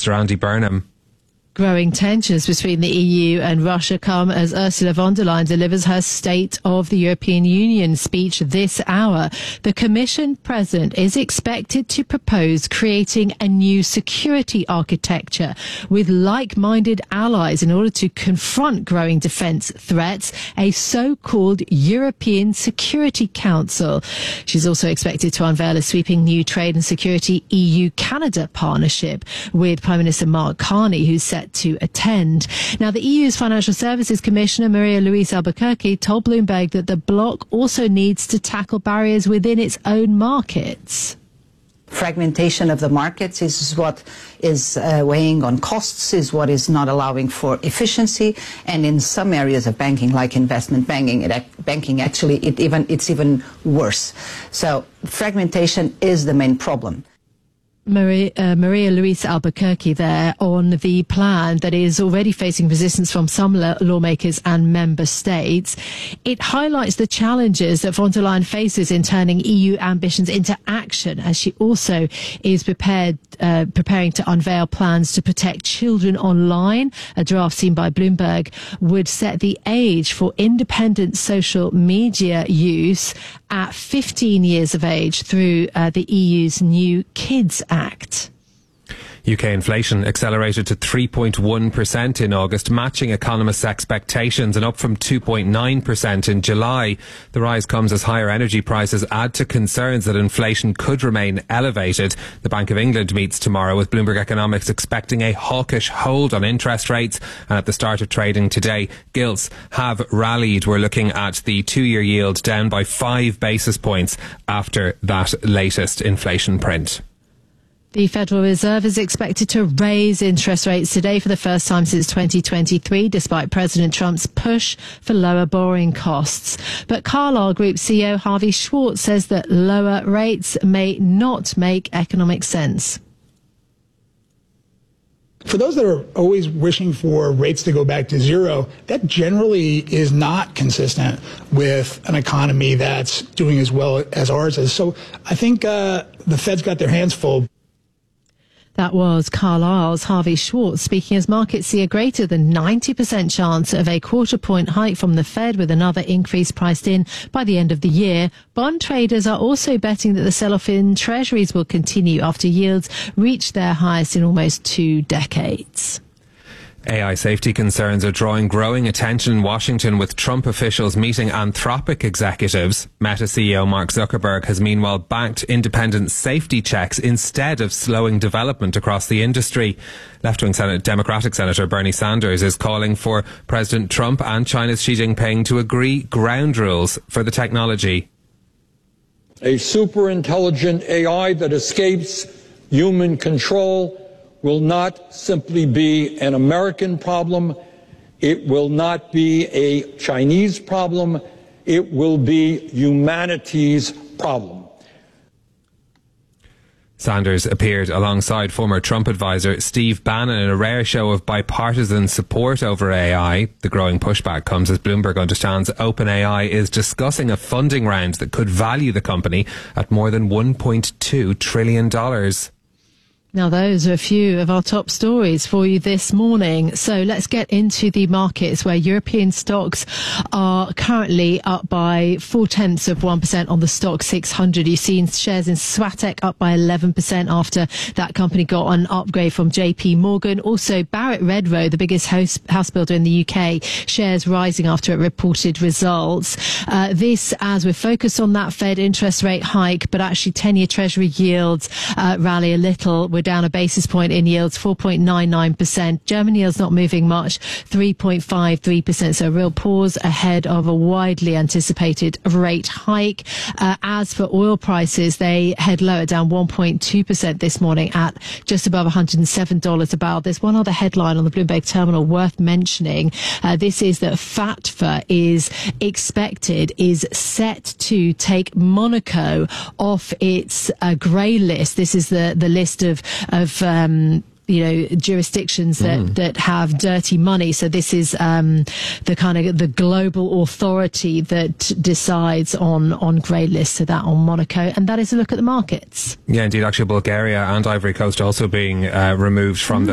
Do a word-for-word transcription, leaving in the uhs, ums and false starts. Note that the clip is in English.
Minister Andy Burnham. Growing tensions between the E U and Russia come as Ursula von der Leyen delivers her State of the European Union speech this hour. The Commission President is expected to propose creating a new security architecture with like-minded allies in order to confront growing defence threats, a so-called European Security Council. She's also expected to unveil a sweeping new trade and security E U-Canada partnership with Prime Minister Mark Carney, who's set to attend. Now, the E U's Financial Services Commissioner Maria-Luisa Albuquerque told Bloomberg that the bloc also needs to tackle barriers within its own markets. Fragmentation of the markets is what is uh, weighing on costs, is what is not allowing for efficiency, and in some areas of banking, like investment banking, it, banking actually it even it's even worse. So fragmentation is the main problem. Maria, uh, Maria Luisa Albuquerque there on the plan that is already facing resistance from some la- lawmakers and member states. It highlights the challenges that von der Leyen faces in turning E U ambitions into action, as she also is prepared, uh, preparing to unveil plans to protect children online. A draft seen by Bloomberg would set the age for independent social media use at fifteen years of age through uh, the E U's new Kids Act. U K inflation accelerated to three point one percent in August, matching economists' expectations and up from two point nine percent in July. The rise comes as higher energy prices add to concerns that inflation could remain elevated. The Bank of England meets tomorrow, with Bloomberg Economics expecting a hawkish hold on interest rates. And at the start of trading today, gilts have rallied. We're looking at the two-year yield down by five basis points after that latest inflation print. The Federal Reserve is expected to raise interest rates today for the first time since twenty twenty-three, despite President Trump's push for lower borrowing costs. But Carlyle Group C E O Harvey Schwartz says that lower rates may not make economic sense. For those that are always wishing for rates to go back to zero, that generally is not consistent with an economy that's doing as well as ours is. So I think uh, the Fed's got their hands full. That was Carlyle's Harvey Schwartz speaking as markets see a greater than ninety percent chance of a quarter point hike from the Fed, with another increase priced in by the end of the year. Bond traders are also betting that the sell-off in treasuries will continue after yields reach their highest in almost two decades. A I safety concerns are drawing growing attention in Washington, with Trump officials meeting Anthropic executives. Meta C E O Mark Zuckerberg has meanwhile backed independent safety checks instead of slowing development across the industry. Left-wing Senate, Democratic Senator Bernie Sanders is calling for President Trump and China's Xi Jinping to agree ground rules for the technology. A super-intelligent A I that escapes human control will not simply be an American problem. It will not be a Chinese problem. It will be humanity's problem. Sanders appeared alongside former Trump advisor Steve Bannon in a rare show of bipartisan support over A I. The growing pushback comes as Bloomberg understands OpenAI is discussing a funding round that could value the company at more than one point two trillion dollars. Now, those are a few of our top stories for you this morning. So let's get into the markets, where European stocks are currently up by four tenths of one percent on the stock six hundred. You've seen shares in Swatek up by eleven percent after that company got an upgrade from J P Morgan. Also, Barratt Redrow, the biggest house, house builder in the U K, shares rising after it reported results. Uh, this as we're focused on that Fed interest rate hike, but actually ten-year Treasury yields uh, rally a little. We're down a basis point in yields, four point nine nine percent. German yields not moving much, three point five three percent. So a real pause ahead of a widely anticipated rate hike. Uh, as for oil prices, they head lower, down one point two percent this morning at just above one hundred seven dollars a barrel. There's one other headline on the Bloomberg terminal worth mentioning. Uh, this is that FATFA is expected, is set to take Monaco off its uh, grey list. This is the, the list of of um, you know, jurisdictions that, mm. that have dirty money. So this is um, the kind of the global authority that decides on, on grey lists, so that on Monaco. And that is a look at the markets. Yeah, indeed. Actually, Bulgaria and Ivory Coast also being uh, removed from mm. the